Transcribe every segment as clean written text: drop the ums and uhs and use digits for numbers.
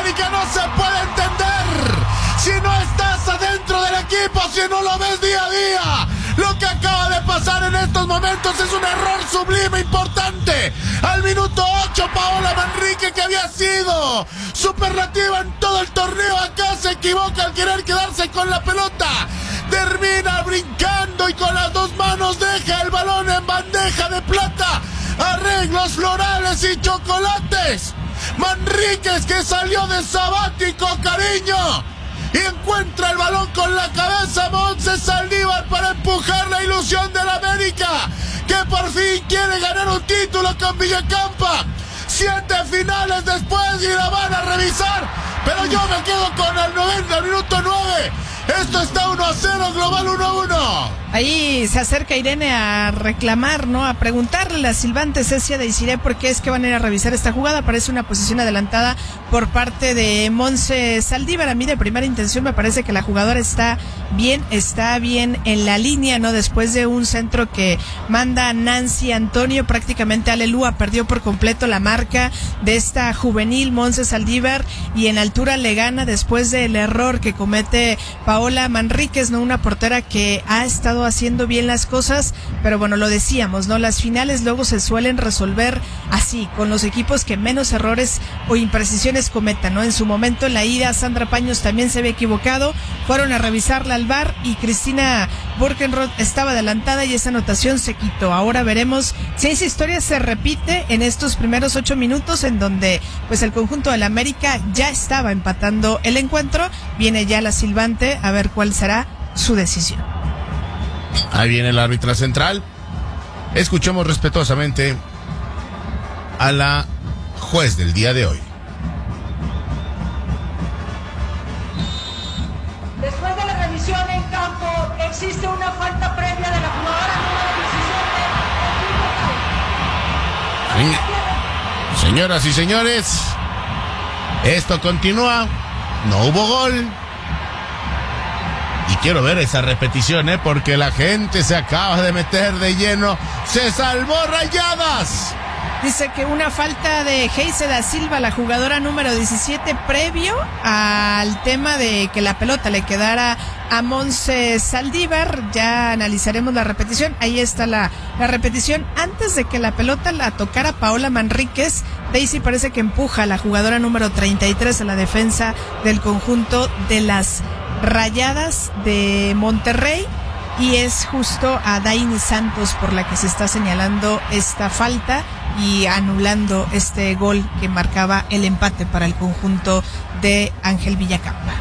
América no se puede entender si no estás adentro del equipo, si no lo ves día a día. Lo que acaba de pasar en estos momentos es un error sublime importante. Al minuto 8, Paola Manrique, que había sido superlativa en todo el torneo, acá se equivoca al querer quedarse con la pelota. Termina brincando y con las dos manos deja el balón en bandeja de plata. Arreglos florales y chocolates. Manríquez, que salió de sabático, cariño, y encuentra el balón con la cabeza. Montse Saldívar para empujar la ilusión de la América, que por fin quiere ganar un título con Villacampa. 7 finales después y la van a revisar, pero yo me quedo con el 90, minuto 9. Esto está 1-0, global 1-1. Ahí se acerca Irene a reclamar, ¿no? A preguntarle a la silbante Cecia de Isiré por qué es que van a ir a revisar esta jugada. Parece una posición adelantada por parte de Montse Saldívar. A mí de primera intención me parece que la jugadora está bien en la línea, ¿no? Después de un centro que manda Nancy Antonio, prácticamente Alelúa perdió por completo la marca de esta juvenil Montse Saldívar y en altura le gana después del error que comete Paola Manríquez, ¿no? Una portera que ha estado haciendo bien las cosas, pero bueno, lo decíamos, ¿no? Las finales luego se suelen resolver así, con los equipos que menos errores o imprecisiones cometan, ¿no? En su momento en la ida, Sandra Paños también se había equivocado, fueron a revisarla al VAR y Cristina Borkenroth estaba adelantada y esa anotación se quitó. Ahora veremos si esa historia se repite en estos primeros 8 minutos en donde pues el conjunto de la América ya estaba empatando el encuentro. Viene ya la silbante a ver cuál será su decisión. Ahí viene el árbitro central. Escuchemos respetuosamente a la juez del día de hoy. Después de la revisión en campo, existe una falta previa de la jugadora número 17. Señoras y señores, esto continúa. No hubo gol. Y quiero ver esa repetición, porque la gente se acaba de meter de lleno. ¡Se salvó Rayadas! Dice que una falta de Geise da Silva, la jugadora número 17, previo al tema de que la pelota le quedara a Montse Saldívar. Ya analizaremos la repetición. Ahí está la repetición. Antes de que la pelota la tocara Paola Manríquez, Daisy parece que empuja a la jugadora número 33 a la defensa del conjunto de las Rayadas de Monterrey, y es justo a Dainy Santos por la que se está señalando esta falta y anulando este gol que marcaba el empate para el conjunto de Ángel Villacampa.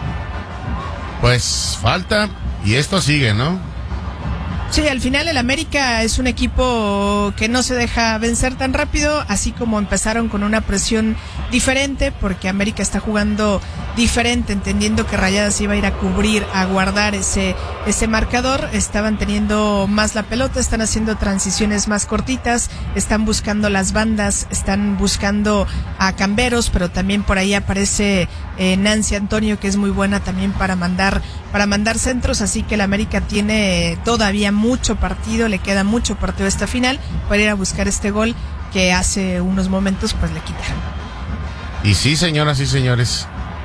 Pues falta y esto sigue, ¿no? Sí, al final el América es un equipo que no se deja vencer tan rápido, así como empezaron con una presión diferente, porque América está jugando diferente, entendiendo que Rayadas iba a ir a cubrir, a guardar ese marcador. Estaban teniendo más la pelota, están haciendo transiciones más cortitas, están buscando las bandas, están buscando a camberos, pero también por ahí aparece Nancy Antonio, que es muy buena también para mandar centros, así que el América tiene todavía mucho partido, le queda mucho partido a esta final para ir a buscar este gol que hace unos momentos pues le quitaron. Y sí, señoras y señores,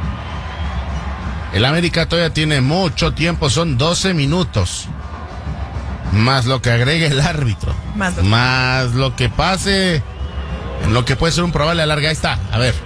el América todavía tiene mucho tiempo, son 12 minutos, más lo que agregue el árbitro, más lo que pase, en lo que puede ser un probable alargue. Ahí está, a ver.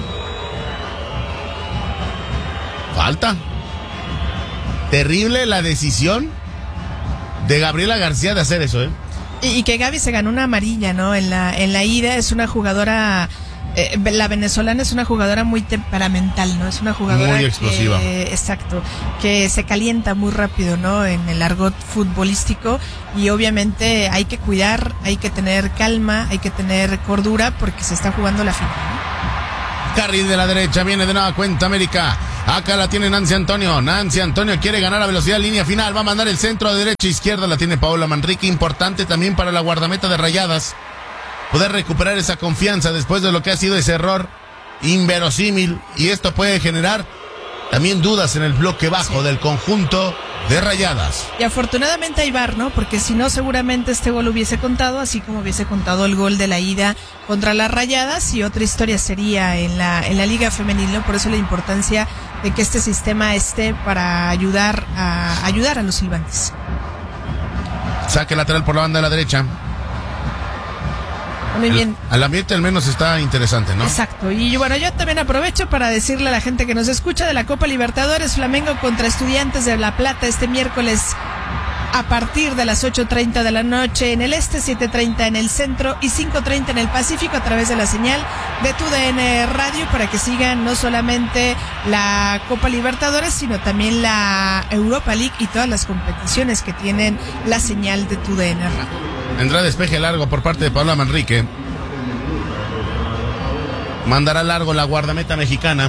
Falta. Terrible la decisión de Gabriela García de hacer eso, Y que Gaby se ganó una amarilla, ¿no? En la ida. Es una jugadora, la venezolana es una jugadora muy temperamental, ¿no? Es una jugadora muy explosiva. Exacto, que se calienta muy rápido, ¿no? En el argot futbolístico, y obviamente hay que cuidar, hay que tener calma, hay que tener cordura porque se está jugando la final, ¿no? Carril de la derecha, viene de nueva cuenta América. Acá la tiene Nancy Antonio. Nancy Antonio quiere ganar a velocidad, línea final. Va a mandar el centro de derecha a izquierda. La tiene Paola Manrique. Importante también para la guardameta de Rayadas poder recuperar esa confianza después de lo que ha sido ese error inverosímil. Y esto puede generar También dudas en el bloque bajo del conjunto de Rayadas. Y afortunadamente hay VAR, ¿no? Porque si no, seguramente este gol hubiese contado, así como hubiese contado el gol de la ida contra las Rayadas, y otra historia sería en la Liga Femenil, ¿no? Por eso la importancia de que este sistema esté para ayudar a los silbantes. Saque lateral por la banda de la derecha. Muy bien. El ambiente al menos está interesante, ¿no? Exacto. Y bueno, yo también aprovecho para decirle a la gente que nos escucha de la Copa Libertadores, Flamengo contra Estudiantes de La Plata este miércoles a partir de las 8:30 de la noche en el este, 7:30 en el centro y 5:30 en el Pacífico, a través de la señal de TUDN Radio, para que sigan no solamente la Copa Libertadores, sino también la Europa League y todas las competiciones que tienen la señal de TUDN Radio. Vendrá despeje largo por parte de Paola Manrique. Mandará largo la guardameta mexicana.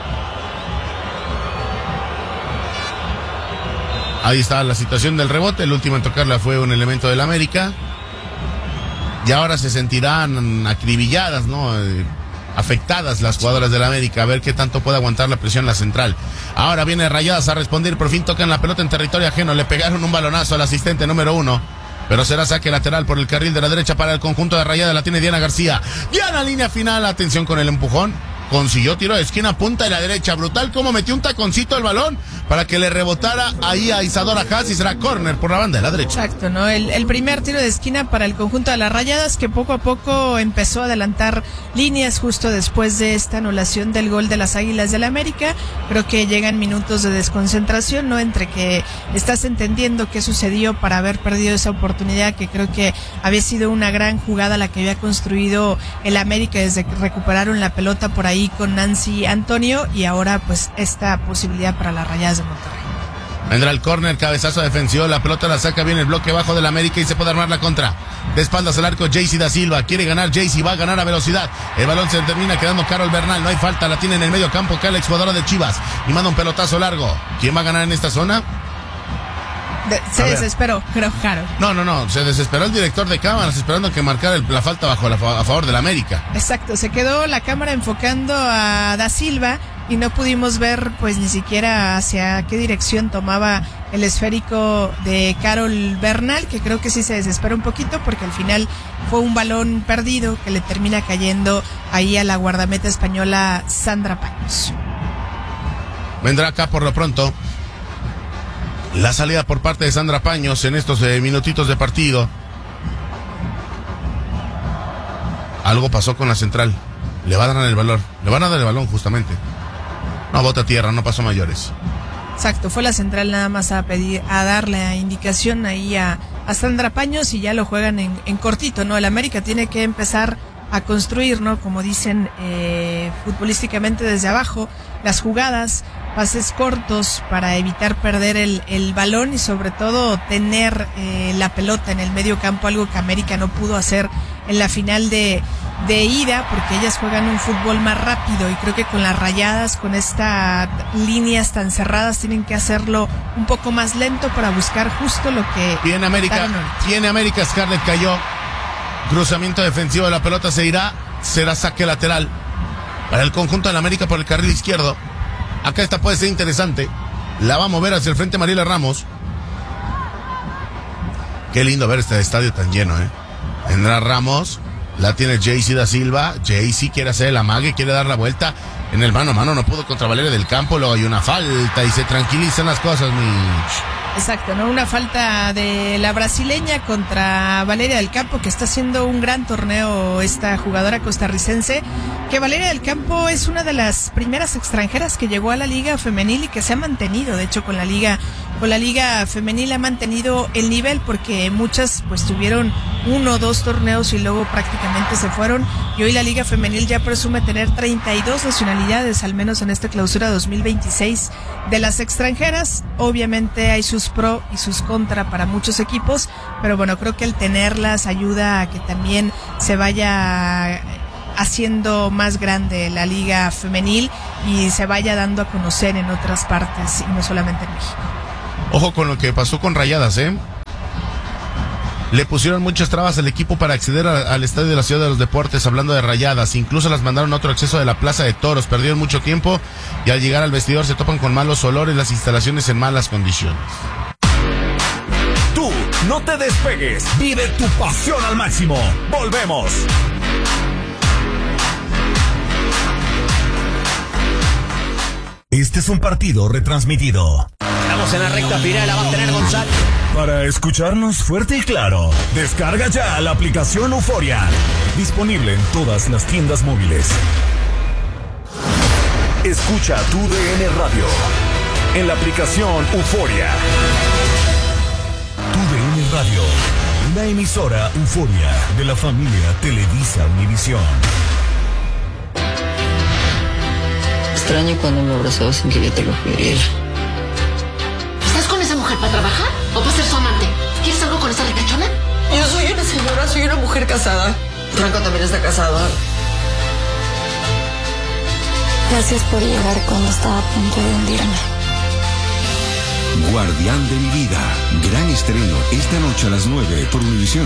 Ahí está la situación del rebote. El último en tocarla fue un elemento del América. Y ahora se sentirán acribilladas, ¿no? Afectadas las jugadoras del América. A ver qué tanto puede aguantar la presión la central. Ahora viene Rayadas a responder. Por fin tocan la pelota en territorio ajeno. Le pegaron un balonazo al asistente número 1. Pero será saque lateral por el carril de la derecha para el conjunto de Rayadas. La tiene Diana García. Diana, línea final. Atención con el empujón. Consiguió tiro de esquina, punta de la derecha. Brutal como metió un taconcito al balón para que le rebotara ahí a Isadora Haas, y será córner por la banda de la derecha. Exacto, ¿no? El primer tiro de esquina para el conjunto de las Rayadas, que poco a poco empezó a adelantar líneas justo después de esta anulación del gol de las Águilas del América. Creo que llegan minutos de desconcentración, ¿no? Entre que estás entendiendo qué sucedió para haber perdido esa oportunidad, que creo que había sido una gran jugada la que había construido el América desde que recuperaron la pelota por ahí con Nancy Antonio, y ahora pues esta posibilidad para las Rayadas de Monterrey. Vendrá el córner, cabezazo defensivo, la pelota la saca bien el bloque bajo del América y se puede armar la contra. De espaldas al arco, Jaycee da Silva, quiere ganar Jaycee, va a ganar a velocidad. El balón se termina quedando Carol Bernal, no hay falta, la tiene en el medio campo acá la exjugadora de Chivas y manda un pelotazo largo. ¿Quién va a ganar en esta zona? Se desesperó, creo, Jaro. No, se desesperó el director de cámaras esperando que marcara la falta a favor del América. Exacto, se quedó la cámara enfocando a Da Silva y no pudimos ver pues ni siquiera hacia qué dirección tomaba el esférico de Carol Bernal, que creo que sí se desespera un poquito porque al final fue un balón perdido que le termina cayendo ahí a la guardameta española Sandra Paños. Vendrá acá por lo pronto la salida por parte de Sandra Paños en estos minutitos de partido. Algo pasó con la central. Le van a dar el balón justamente. No, bota a tierra, no pasó mayores. Exacto, fue la central nada más a darle la indicación ahí a Sandra Paños y ya lo juegan en cortito, ¿no? El América tiene que empezar a construir, ¿no? Como dicen, futbolísticamente desde abajo, las jugadas, pases cortos para evitar perder el balón y sobre todo tener la pelota en el medio campo, algo que América no pudo hacer en la final de ida, porque ellas juegan un fútbol más rápido y creo que con las Rayadas, con estas líneas tan cerradas, tienen que hacerlo un poco más lento para buscar justo lo que... Tiene América, Scarlett cayó, cruzamiento defensivo de la pelota, será saque lateral para el conjunto de la América por el carril izquierdo. Acá esta puede ser interesante. La va a mover hacia el frente Mariela Ramos. Qué lindo ver este estadio tan lleno, Vendrá Ramos, la tiene Jaycee da Silva. Jaycee quiere hacer el amague, quiere dar la vuelta. En el mano a mano no pudo contra Valeria del Campo. Luego hay una falta y se tranquilizan las cosas, Mitch. Exacto, ¿no? Una falta de la brasileña contra Valeria del Campo, que está haciendo un gran torneo esta jugadora costarricense, que Valeria del Campo es una de las primeras extranjeras que llegó a la Liga Femenil y que se ha mantenido, de hecho con la Liga Femenil ha mantenido el nivel, porque muchas pues tuvieron 1 o 2 torneos y luego prácticamente se fueron, y hoy la Liga Femenil ya presume tener 32 nacionalidades, al menos en esta clausura 2026 de las extranjeras. Obviamente hay sus pro y sus contra para muchos equipos, pero bueno, creo que el tenerlas ayuda a que también se vaya haciendo más grande la Liga Femenil y se vaya dando a conocer en otras partes y no solamente en México. Ojo con lo que pasó con Rayadas, le pusieron muchas trabas al equipo para acceder al estadio de la Ciudad de los Deportes, hablando de Rayadas. Incluso las mandaron a otro acceso de la Plaza de Toros. Perdieron mucho tiempo y al llegar al vestidor se topan con malos olores, las instalaciones en malas condiciones. Tú no te despegues, vive tu pasión al máximo. Volvemos. Este es un partido retransmitido. Estamos en la recta final, la va a tener González. Para escucharnos fuerte y claro, descarga ya la aplicación Euforia. Disponible en todas las tiendas móviles. Escucha tu DN Radio en la aplicación Euforia. Tu DN Radio, una emisora Euforia de la familia Televisa Univisión. Extraño cuando me abrazaba sin que yo te lo pidiera. ¿Estás con esa mujer para trabajar o para ser su amante? ¿Quieres algo con esa ricachona? Yo soy una señora, soy una mujer casada. Franco también está casado. Gracias por llegar cuando estaba a punto de hundirme. Guardián de mi vida. Gran estreno esta noche a las 9 por Univisión.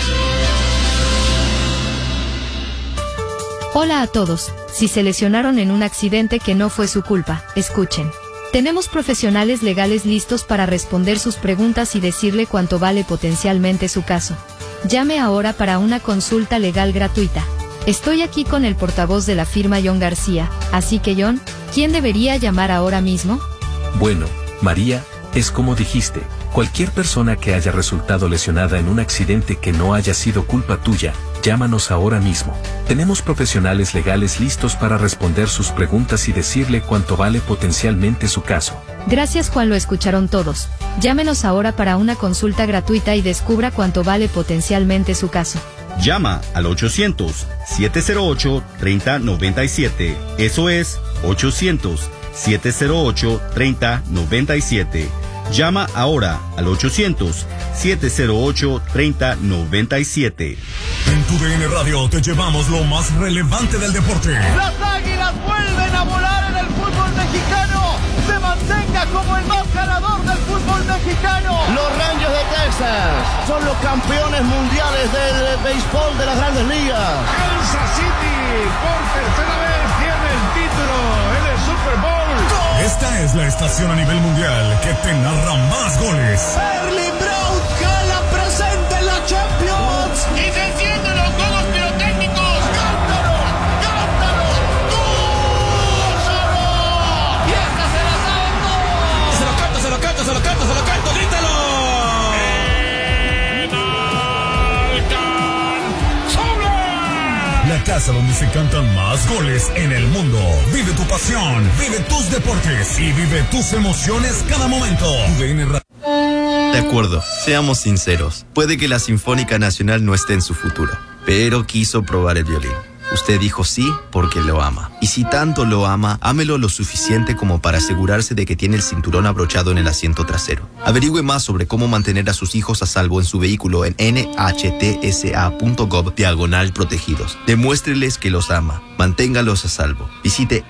Hola a todos. Si se lesionaron en un accidente que no fue su culpa, escuchen. Tenemos profesionales legales listos para responder sus preguntas y decirle cuánto vale potencialmente su caso. Llame ahora para una consulta legal gratuita. Estoy aquí con el portavoz de la firma John García, así que John, ¿quién debería llamar ahora mismo? Bueno, María, es como dijiste, cualquier persona que haya resultado lesionada en un accidente que no haya sido culpa tuya, llámanos ahora mismo. Tenemos profesionales legales listos para responder sus preguntas y decirle cuánto vale potencialmente su caso. Gracias Juan, lo escucharon todos. Llámenos ahora para una consulta gratuita y descubra cuánto vale potencialmente su caso. Llama al 800-708-3097. Eso es 800-708-3097. Llama ahora al 800-708-3097. En tu DN Radio te llevamos lo más relevante del deporte. Las Águilas vuelven a volar en el fútbol mexicano. Se mantenga como el más ganador del fútbol mexicano. Los Rangers de Texas son los campeones mundiales del béisbol de las Grandes Ligas. Kansas City por tercera vez tiene el título en el Super Bowl. Esta es la estación a nivel mundial que te narra más goles. Erling Braut Haaland presente en la Champions. Y se encienden los juegos pirotécnicos. ¡Cántalo! ¡Cántalo! ¡Gózalo! Y esta se la saben todos. Se lo canto, se lo canto, se lo canto, se lo canto, grítalo. La casa donde se cantan más goles en el mundo. Vive tu pasión, vive tus deportes y vive tus emociones cada momento. De acuerdo, seamos sinceros. Puede que la Sinfónica Nacional no esté en su futuro, pero quiso probar el violín. Usted dijo sí porque lo ama. Y si tanto lo ama, ámelo lo suficiente como para asegurarse de que tiene el cinturón abrochado en el asiento trasero. Averigüe más sobre cómo mantener a sus hijos a salvo en su vehículo en nhtsa.gov/protegidos. Demuéstreles que los ama. Manténgalos a salvo. Visite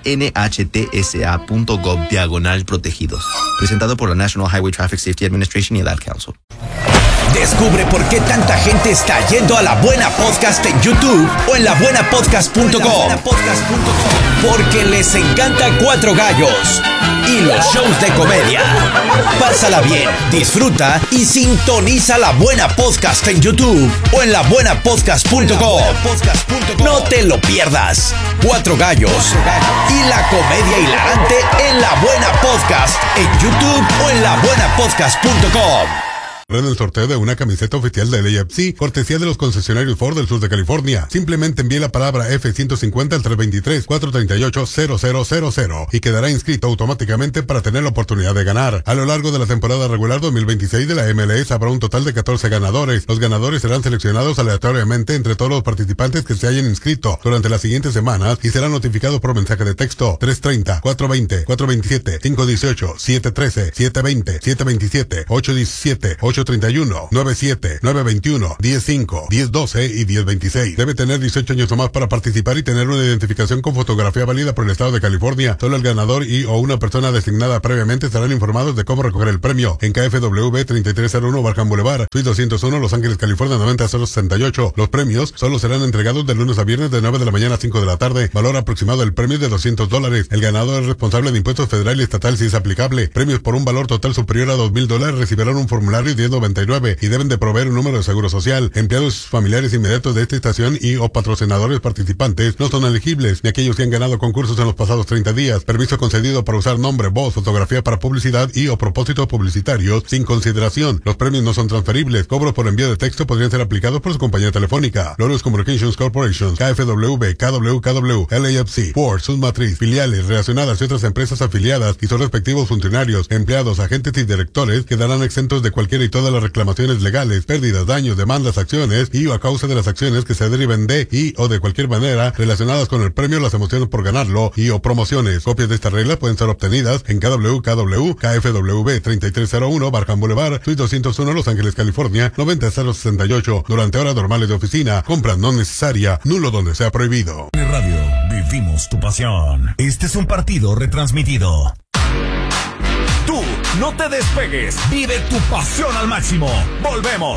nhtsa.gov/protegidos. Presentado por la National Highway Traffic Safety Administration y el Ad Council. Descubre por qué tanta gente está yendo a La Buena Podcast en YouTube o en labuenapodcast.com. Porque les encanta Cuatro Gallos y los shows de comedia. Pásala bien, disfruta y sintoniza La Buena Podcast en YouTube o en labuenapodcast.com. No te lo pierdas. Cuatro Gallos y la comedia hilarante en La Buena Podcast en YouTube o en labuenapodcast.com. En el sorteo de una camiseta oficial del AFC, cortesía de los concesionarios Ford del sur de California. Simplemente envíe la palabra F-150 al 323-438-0000 y quedará inscrito automáticamente para tener la oportunidad de ganar. A lo largo de la temporada regular 2026 de la MLS habrá un total de 14 ganadores. Los ganadores serán seleccionados aleatoriamente entre todos los participantes que se hayan inscrito durante las siguientes semanas y serán notificados por mensaje de texto 330-420-427-518-713-720-727-817-8 831, 97, 921, 105, 1012 y 1026. Debe tener 18 años o más para participar y tener una identificación con fotografía válida por el estado de California. Solo el ganador y o una persona designada previamente estarán informados de cómo recoger el premio en KFW 3301 Barham Boulevard, Suite 201, Los Ángeles, California 90068. Los premios solo serán entregados de lunes a viernes de 9 de la mañana a 5 de la tarde. Valor aproximado del premio es de $200. El ganador es responsable de impuestos federal y estatal si es aplicable. Premios por un valor total superior a $2,000 recibirán un formulario 1099 y deben de proveer un número de seguro social. Empleados familiares inmediatos de esta estación y o patrocinadores participantes no son elegibles, ni aquellos que han ganado concursos en los pasados 30 días. Permiso concedido para usar nombre, voz, fotografía para publicidad y o propósitos publicitarios sin consideración. Los premios no son transferibles. Cobros por envío de texto podrían ser aplicados por su compañía telefónica. Lotus Communications Corporation, KFW, KWKW, LAFC, Ford, Sun Matriz, filiales, relacionadas y otras empresas afiliadas y sus respectivos funcionarios, empleados, agentes y directores quedarán exentos de cualquiera y todas las reclamaciones legales, pérdidas, daños, demandas, acciones y o a causa de las acciones que se deriven de y o de cualquier manera relacionadas con el premio, las emociones por ganarlo y o promociones. Copias de esta regla pueden ser obtenidas en KFW, KFW 3301 Barham Boulevard, Suite 201, Los Ángeles, California 90068. Durante horas normales de oficina. Compra no necesaria, nulo donde sea prohibido. En Radio vivimos tu pasión. Este es un partido retransmitido. Tú no te despegues. Vive tu pasión al máximo. Volvemos.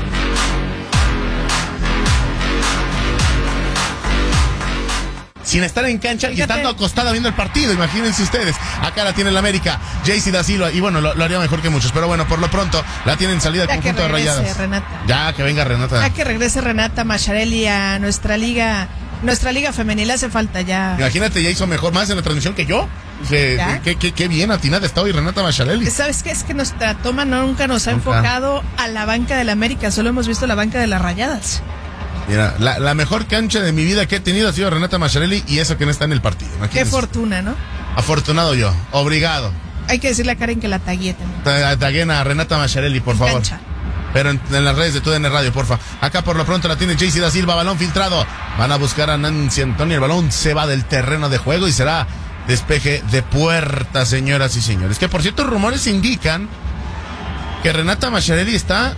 Sin estar en cancha y estando acostada viendo el partido, imagínense ustedes. Acá la tiene el América, Jaycee da Silva, y bueno, lo haría mejor que muchos, pero bueno, por lo pronto la tienen salida al conjunto de Rayadas. Renata. Ya que venga Renata. Ya que regrese Renata Macharelli a nuestra liga femenil, hace falta ya. Imagínate, ya hizo mejor más en la transmisión que yo. Qué bien atinada está hoy Renata Macharelli. ¿Sabes qué? Es que nuestra toma nunca nos ha enfocado a la banca del América, solo hemos visto la banca de las Rayadas. Mira, la mejor cancha de mi vida que he tenido ha sido Renata Macharelli, y eso que no está en el partido. Imagínense. Qué fortuna, ¿no? Afortunado yo, obrigado. Hay que decirle a Karen que la tagué también. Taguen a Renata Macharelli, por favor. Cancha. Pero en las redes de TUDN Radio, porfa. Acá por lo pronto la tiene Jaycee da Silva, balón filtrado. Van a buscar a Nancy Antonio, el balón se va del terreno de juego y será despeje de puerta, señoras y señores. Que por cierto, rumores indican que Renata Macharelli está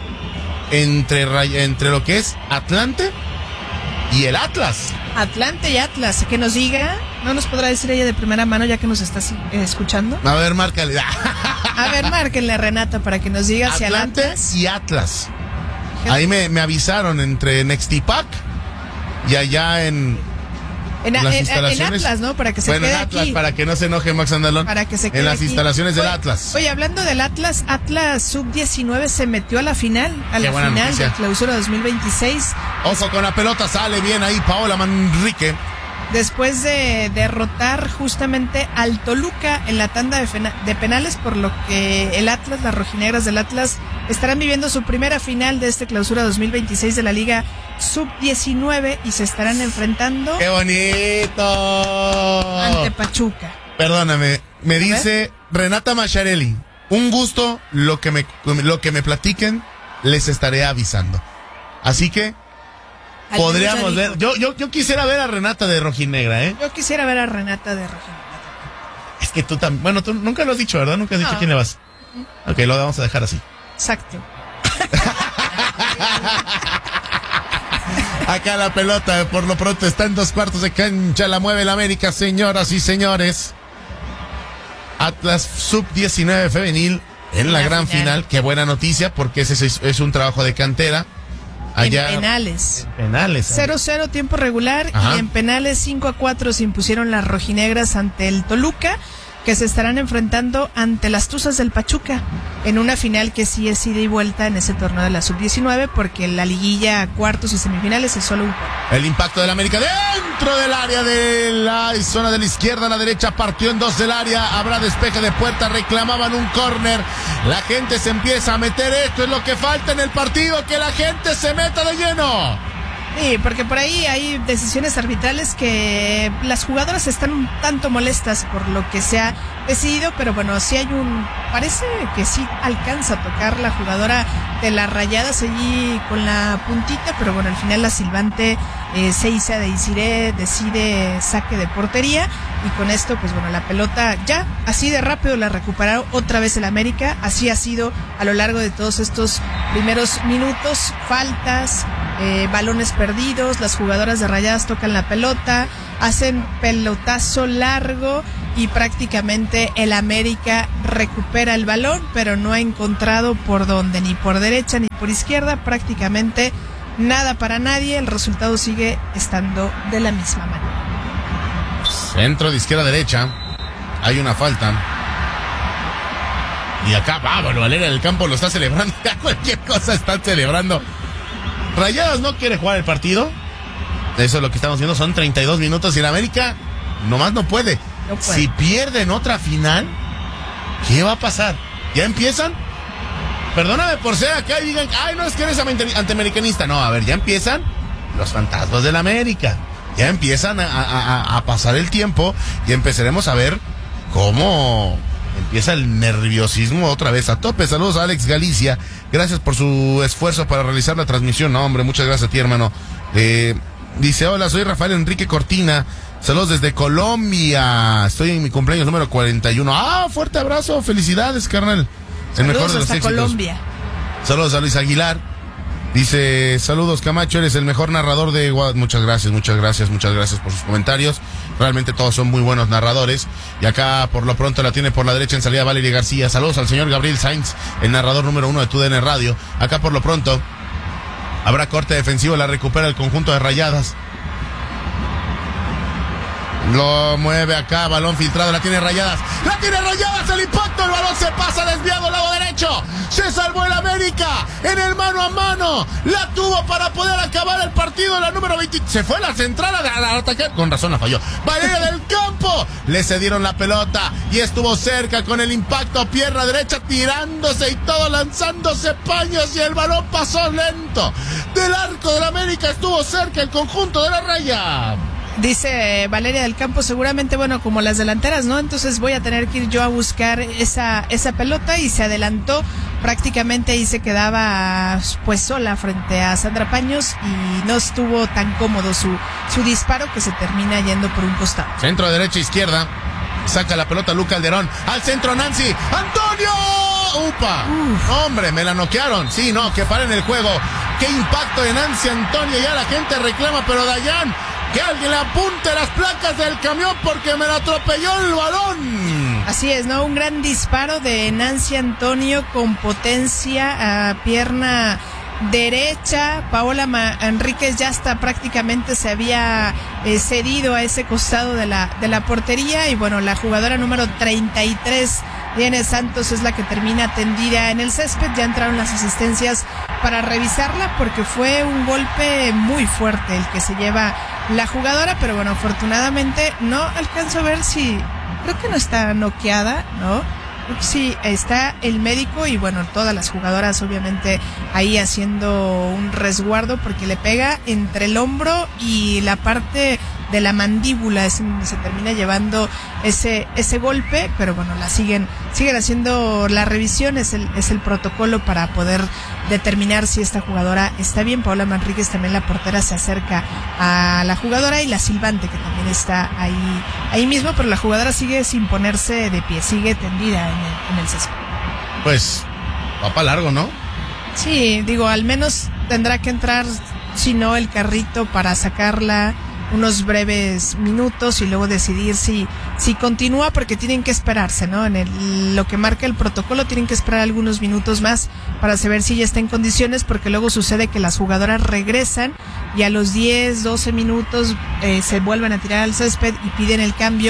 entre lo que es Atlante y el Atlas. Atlante y Atlas, que nos diga, no nos podrá decir ella de primera mano ya que nos está escuchando. A ver, márcale. A ver, márquenle a Renata para que nos diga si Atlante Atlas y Atlas. Ahí me avisaron entre Nextipac y allá en las instalaciones. En Atlas, ¿no? Para que se quede en Atlas, aquí. Para que no se enoje Max Andalón. Para que se quede en las aquí. instalaciones del Atlas. Oye, hablando del Atlas Sub-19 se metió a la final, de Clausura 2026. Ojo con la pelota, sale bien ahí Paola Manrique. Después de derrotar justamente al Toluca en la tanda de penales, por lo que el Atlas, las rojinegras del Atlas, estarán viviendo su primera final de este Clausura 2026 de la Liga Sub-19 y se estarán enfrentando. ¡Qué bonito! Ante Pachuca. Perdóname, me dice Renata Macharelli, un gusto, lo que me platiquen, les estaré avisando. Así que podríamos ver. Yo quisiera ver a Renata de rojinegra, ¿eh? Yo quisiera ver a Renata de rojinegra. Es que tú también. Bueno, tú nunca lo has dicho, ¿verdad? Nunca has dicho a quién le vas. Ok, lo vamos a dejar así. Exacto. Acá la pelota, por lo pronto, está en 2 cuartos de cancha. La mueve el América, señoras y señores. Atlas Sub-19 femenil en la gran final. Qué buena noticia, porque ese es un trabajo de cantera. Allá, en penales. 0-0 tiempo regular. Ajá. Y en penales 5-4 se impusieron las rojinegras ante el Toluca, que se estarán enfrentando ante las Tuzas del Pachuca en una final que sí es ida y vuelta en ese torneo de la Sub-19, porque la liguilla cuartos y semifinales es solo un juego. El impacto del América dentro del área de la zona de la izquierda a la derecha, partió en 2 del área, habrá despeje de puerta, reclamaban un córner, la gente se empieza a meter, esto es lo que falta en el partido, que la gente se meta de lleno. Sí, porque por ahí hay decisiones arbitrales que las jugadoras están un tanto molestas por lo que se ha decidido, pero bueno, sí parece que sí alcanza a tocar la jugadora de las Rayadas allí con la puntita, pero bueno, al final la silbante Seiza de Isiré decide saque de portería y con esto, pues bueno, la pelota ya así de rápido la recuperaron otra vez el América. Así ha sido a lo largo de todos estos primeros minutos, faltas, balones perdidos, las jugadoras de Rayadas tocan la pelota, hacen pelotazo largo y prácticamente el América recupera el balón, pero no ha encontrado por dónde, ni por derecha ni por izquierda, prácticamente nada para nadie. El resultado sigue estando de la misma manera. Centro de izquierda a derecha, hay una falta. Y acá, bueno, Valeria del Campo lo está celebrando, ya cualquier cosa están celebrando. Rayadas no quiere jugar el partido. Eso es lo que estamos viendo, son 32 minutos y el América nomás no puede. Si pierden otra final, ¿qué va a pasar? ¿Ya empiezan? Perdóname por ser acá y digan, ay, no, es que eres antiamericanista. No, a ver, ya empiezan los fantasmas del América. Ya empiezan a pasar el tiempo y empezaremos a ver cómo empieza el nerviosismo otra vez a tope. Saludos a Alex Galicia. Gracias por su esfuerzo para realizar la transmisión. No, hombre, muchas gracias a ti, hermano. Dice, hola, soy Rafael Enrique Cortina. Saludos desde Colombia. Estoy en mi cumpleaños número 41. Fuerte abrazo. Felicidades, carnal. El mejor de los éxitos. Colombia. Saludos a Luis Aguilar. Dice, saludos Camacho, eres el mejor narrador de Guadalajara. Muchas gracias por sus comentarios. Realmente todos son muy buenos narradores. Y acá por lo pronto la tiene por la derecha en salida Valeria García. Saludos al señor Gabriel Sainz, el narrador número 1 de TUDN Radio. Acá por lo pronto habrá corte defensivo, la recupera el conjunto de Rayadas. Lo mueve acá, balón filtrado, la tiene Rayadas, el impacto, el balón se pasa desviado al lado derecho, se salvó el América en el mano a mano, la tuvo para poder acabar el partido, la número 20, se fue la central a atacar, con razón la falló, Valeria del Campo, le cedieron la pelota y estuvo cerca con el impacto, pierna derecha tirándose y todo lanzándose paños y el balón pasó lento, del arco del América estuvo cerca el conjunto de la Raya. Dice Valeria del Campo, seguramente, bueno, como las delanteras, ¿no? Entonces voy a tener que ir yo a buscar esa pelota y se adelantó prácticamente y se quedaba pues sola frente a Sandra Paños y no estuvo tan cómodo su disparo que se termina yendo por un costado. Centro de derecha a izquierda, saca la pelota Luca Alderón, al centro Nancy, ¡Antonio! ¡Upa! Hombre, me la noquearon, sí, no, que paren el juego, qué impacto de Nancy Antonio, ya la gente reclama, pero Dayan, que alguien le apunte las placas del camión porque me la atropelló el balón. Así es, ¿no? Un gran disparo de Nancy Antonio con potencia a pierna derecha. Paola Enríquez ya hasta prácticamente se había cedido a ese costado de la portería y bueno, la jugadora número 33, Diana Santos, es la que termina tendida en el césped. Ya entraron las asistencias para revisarla porque fue un golpe muy fuerte el que se lleva la jugadora, pero bueno, afortunadamente no alcanzo a ver si, creo que no está noqueada, ¿no? Sí, está el médico y bueno, todas las jugadoras obviamente ahí haciendo un resguardo porque le pega entre el hombro y la parte de la mandíbula, es donde se termina llevando ese golpe, pero bueno, siguen haciendo la revisión, es el protocolo para poder determinar si esta jugadora está bien. Paola Manríquez, también la portera, se acerca a la jugadora y la silbante que también está ahí mismo, pero la jugadora sigue sin ponerse de pie, sigue tendida en el césped. Pues, va para largo, ¿no? Sí, digo, al menos tendrá que entrar, si no, el carrito para sacarla unos breves minutos y luego decidir si continúa, porque tienen que esperarse, ¿no? Lo que marca el protocolo, tienen que esperar algunos minutos más para saber si ya está en condiciones, porque luego sucede que las jugadoras regresan y a los 10, 12 minutos se vuelven a tirar al césped y piden el cambio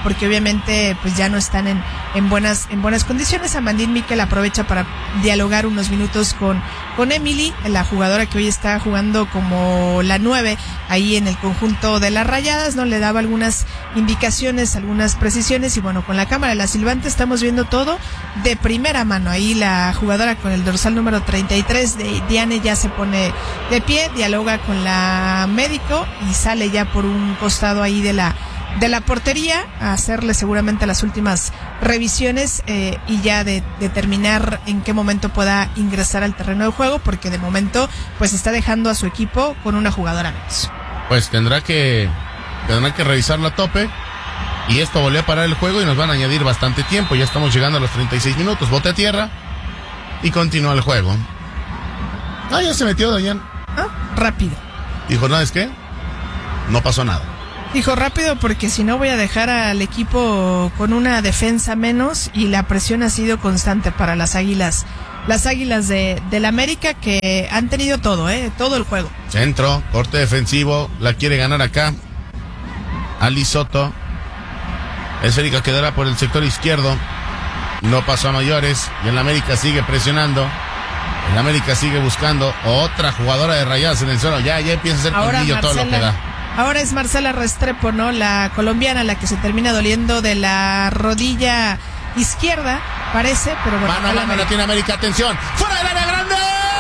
porque obviamente pues ya no están en buenas condiciones. Amandine Miquel aprovecha para dialogar unos minutos con Emily, la jugadora que hoy está jugando como la 9 ahí en el conjunto de las Rayadas, ¿no? Le daba algunas indicaciones, algunas precisiones, y bueno, con la cámara de la silbante estamos viendo todo de primera mano. Ahí la jugadora con el dorsal número 33 de Diane ya se pone de pie, dialoga con la médico y sale ya por un costado ahí de la portería a hacerle seguramente las últimas revisiones y ya de determinar en qué momento pueda ingresar al terreno de juego, porque de momento pues está dejando a su equipo con una jugadora menos. Pues tendrá que revisarlo a tope, y esto volvió a parar el juego y nos van a añadir bastante tiempo. Ya estamos llegando a los 36 minutos, bote a tierra y continúa el juego. Ya se metió Dayan. Rápido. Dijo, ¿no es qué? No pasó nada. Dijo rápido porque si no voy a dejar al equipo con una defensa menos, y la presión ha sido constante para las Águilas. Las Águilas del América, que han tenido todo, todo el juego. Centro, corte defensivo, la quiere ganar acá Ali Soto. Esférica quedará por el sector izquierdo. No pasó a mayores y el América sigue presionando. El América sigue buscando otra jugadora de Rayadas en el suelo. Ya empieza a ser colmillo todo lo que da. Ahora es Marcela Restrepo, ¿no? La colombiana, la que se termina doliendo de la rodilla izquierda, parece, pero bueno. Mano, la tiene América, atención. ¡Fuera del área grande!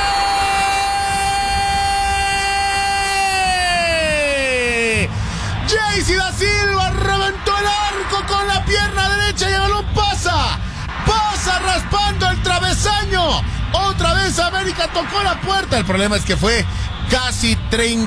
Jaycee da Silva reventó el arco con la pierna derecha y el balón pasa raspando el travesaño. Otra vez América tocó la puerta. El problema es que fue casi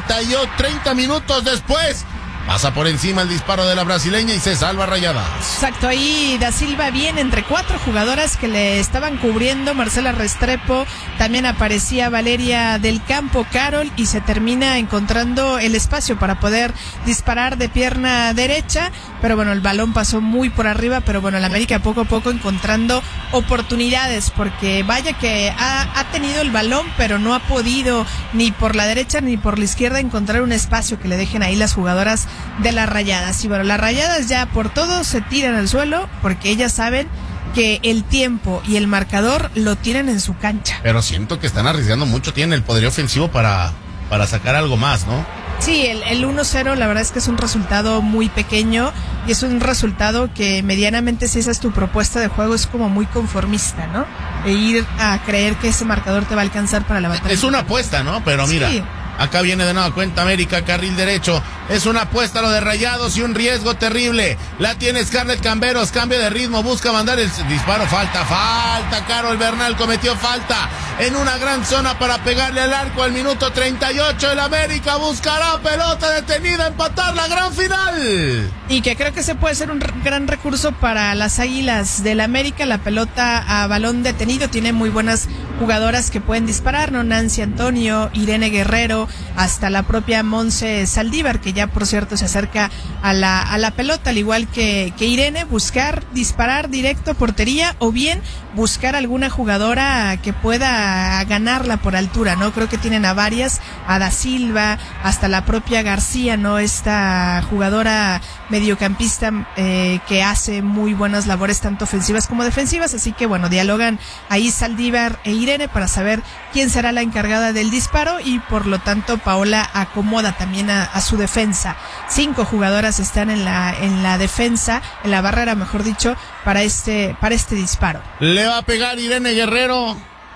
30 minutos después. Pasa por encima el disparo de la brasileña y se salva Rayadas. Exacto, ahí Da Silva bien entre 4 jugadoras que le estaban cubriendo. Marcela Restrepo, también aparecía Valeria del Campo, Carol, y se termina encontrando el espacio para poder disparar de pierna derecha. Pero bueno, el balón pasó muy por arriba, pero bueno, el América poco a poco encontrando oportunidades, porque vaya que ha tenido el balón, pero no ha podido ni por la derecha ni por la izquierda encontrar un espacio que le dejen ahí las jugadoras de las Rayadas. Y bueno, las Rayadas ya por todo se tiran al suelo, porque ellas saben que el tiempo y el marcador lo tienen en su cancha. Pero siento que están arriesgando mucho, tienen el poderío ofensivo para sacar algo más, ¿no? Sí, el 1-0 la verdad es que es un resultado muy pequeño, y es un resultado que medianamente, si esa es tu propuesta de juego, es como muy conformista, ¿no? E ir a creer que ese marcador te va a alcanzar para la batalla. Es una apuesta, ¿no? Pero mira, sí. Acá viene de nueva cuenta América, carril derecho. Es una apuesta lo de Rayados y un riesgo terrible. La tiene Scarlett Camberos, cambio de ritmo, busca mandar el disparo. Falta. Carol Bernal cometió falta en una gran zona para pegarle al arco al minuto 38. El América buscará pelota detenida, empatar la gran final. Y que creo que se puede ser un gran recurso para las Águilas del América. La pelota a balón detenido tiene muy buenas jugadoras que pueden disparar, ¿no? Nancy Antonio, Irene Guerrero, hasta la propia Monse Saldívar, que ya por cierto se acerca a la pelota, al igual que Irene, buscar disparar directo a portería, o bien buscar alguna jugadora que pueda ganarla por altura, ¿no? Creo que tienen a varias, a Da Silva, hasta la propia García, ¿no? Esta jugadora mediocampista que hace muy buenas labores tanto ofensivas como defensivas, así que bueno, dialogan ahí Saldívar e Irene para saber quién será la encargada del disparo, y por lo tanto Paola acomoda también a su defensa. 5 jugadoras están en la defensa, en la barrera, mejor dicho, para este disparo. Le va a pegar Irene Guerrero.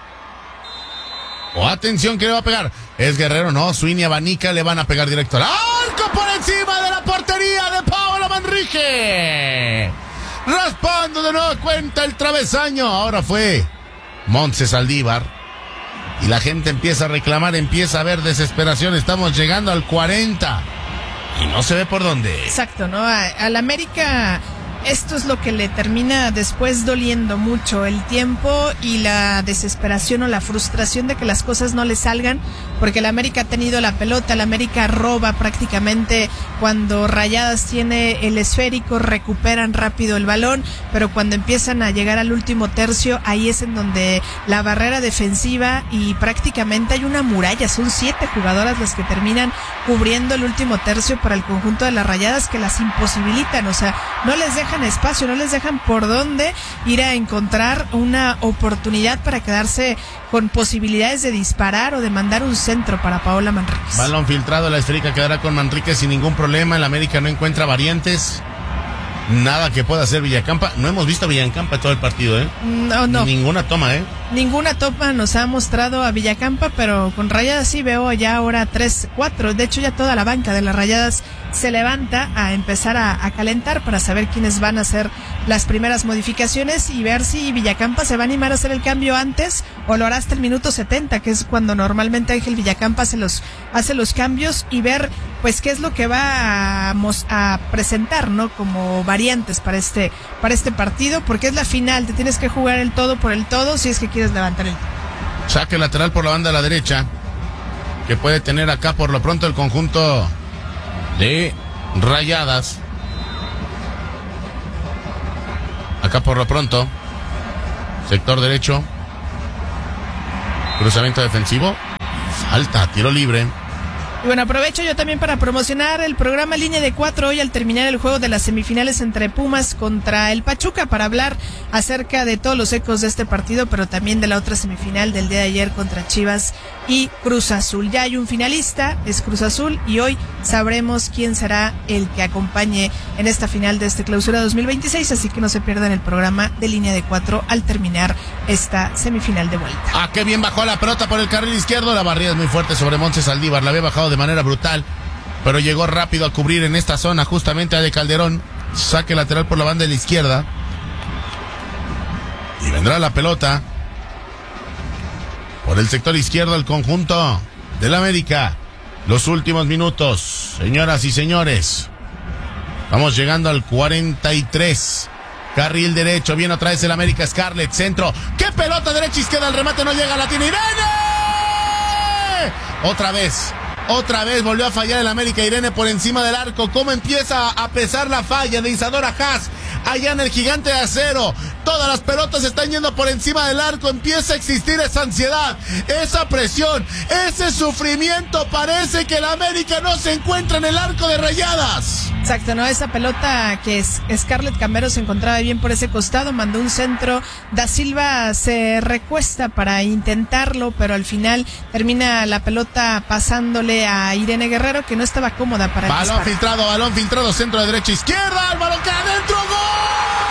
Atención, que le va a pegar. Es Guerrero, no, Suini Abanica, le van a pegar directo al arco por encima de la portería de Paola Manrique. Raspando de nueva cuenta el travesaño. Ahora fue Montse Saldívar. Y la gente empieza a reclamar, empieza a haber desesperación. Estamos llegando al 40 y no se ve por dónde. Exacto, ¿no? Al América esto es lo que le termina después doliendo mucho, el tiempo y la desesperación o la frustración de que las cosas no le salgan, porque el América ha tenido la pelota, el América roba prácticamente cuando Rayadas tiene el esférico, recuperan rápido el balón, pero cuando empiezan a llegar al último tercio, ahí es en donde la barrera defensiva y prácticamente hay una muralla, son 7 jugadoras las que terminan cubriendo el último tercio para el conjunto de las Rayadas, que las imposibilitan, o sea, no les dejan dejan espacio, no les dejan por dónde ir a encontrar una oportunidad para quedarse con posibilidades de disparar o de mandar un centro para Paola Manríquez. Balón filtrado, la esférica quedará con Manríquez sin ningún problema. El América no encuentra variantes. Nada que pueda hacer Villacampa. No hemos visto a Villacampa todo el partido, ¿eh? No. Ninguna toma, ¿eh? Ninguna toma nos ha mostrado a Villacampa, pero con Rayadas sí veo ya ahora 3-4. De hecho, ya toda la banca de las Rayadas se levanta a empezar a calentar para saber quiénes van a hacer las primeras modificaciones y ver si Villacampa se va a animar a hacer el cambio antes o lo hará hasta el minuto 70, que es cuando normalmente Ángel Villacampa hace los cambios, y ver pues qué es lo que va a presentar, ¿no? Como variantes para este partido, porque es la final, te tienes que jugar el todo por el todo si es que quieres levantar el... Saque lateral por la banda a la derecha, que puede tener acá por lo pronto el conjunto de Rayadas. Acá por lo pronto, sector derecho, cruzamiento defensivo, falta, tiro libre. Y bueno, aprovecho yo también para promocionar el programa Línea de 4 hoy al terminar el juego de las semifinales entre Pumas contra el Pachuca, para hablar acerca de todos los ecos de este partido, pero también de la otra semifinal del día de ayer contra Chivas y Cruz Azul. Ya hay un finalista, es Cruz Azul, y hoy sabremos quién será el que acompañe en esta final de este Clausura 2026, así que no se pierdan el programa de Línea de 4 al terminar esta semifinal de vuelta. Ah, qué bien bajó la pelota por el carril izquierdo, la barrida es muy fuerte sobre Montse Saldívar, la había bajado de manera brutal, pero llegó rápido a cubrir en esta zona justamente a De Calderón. Saque lateral por la banda de la izquierda y vendrá la pelota por el sector izquierdo al conjunto del América. Los últimos minutos, señoras y señores, vamos llegando al 43. Carril derecho, viene otra vez el América. Scarlett, centro, qué pelota derecha izquierda, el remate no llega, la tiene Irene. Otra vez volvió a fallar el América. Irene por encima del arco. ¿Cómo empieza a pesar la falla de Isadora Haas allá en el Gigante de Acero? Todas las pelotas están yendo por encima del arco. Empieza a existir esa ansiedad, esa presión, ese sufrimiento. Parece que el América no se encuentra en el arco de Rayadas. Exacto, ¿no? Esa pelota que Scarlett Camero se encontraba bien por ese costado, mandó un centro. Da Silva se recuesta para intentarlo, pero al final termina la pelota pasándole a Irene Guerrero, que no estaba cómoda para el disparo. Balón filtrado, centro de derecha izquierda, el balón queda adentro, ¡gol!